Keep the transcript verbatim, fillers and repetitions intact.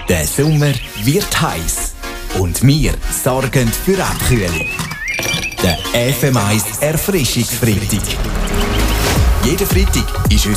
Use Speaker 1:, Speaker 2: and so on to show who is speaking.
Speaker 1: Der Sommer wird heiß und wir sorgen für Abkühlung. Der F M eins Erfrischungsfreitag. Jeden Freitag ist